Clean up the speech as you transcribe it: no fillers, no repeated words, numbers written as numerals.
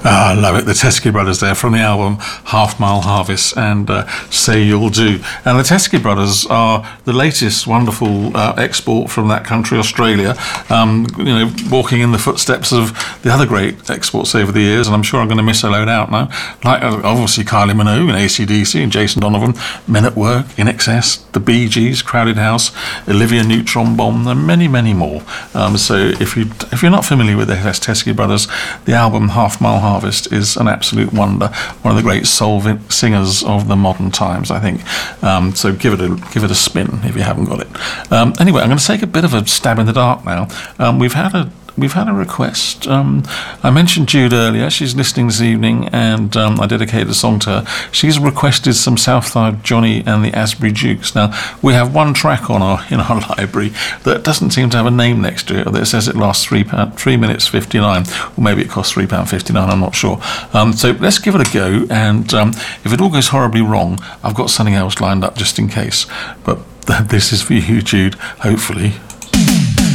I love it. The Teskey Brothers there from the album Half Mile Harvest and Say You'll Do. And the Teskey Brothers are the latest wonderful export from that country, Australia, walking in the footsteps of the other great exports over the years, and I'm sure I'm going to miss a load out now. Like, obviously, Kylie Minogue and AC/DC and Jason Donovan, Men at Work, In Excess, The Bee Gees, Crowded House, Olivia Newton-Bomb, and many, many more. So if you're not familiar with the Teskey Brothers, the album Half Mile Harvest is an absolute wonder. One of the great soul singers of the modern times, I think. So give it a spin if you haven't got it. Anyway, I'm going to take a bit of a stab in the dark now. We've had a request. I mentioned Jude earlier. She's listening this evening, and I dedicated a song to her. She's requested some Southside Johnny and the Asbury Jukes. Now, we have one track in our library that doesn't seem to have a name next to it, that says it lasts 3 minutes 59, or maybe it costs £3.59, I'm not sure. So let's give it a go, and if it all goes horribly wrong, I've got something else lined up just in case. But this is for you, Jude, hopefully.